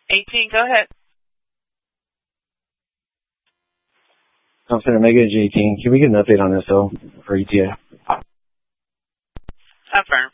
18, go ahead. I'm saying Omega J18. Can we get an update on this, though, for ETA? Affirm.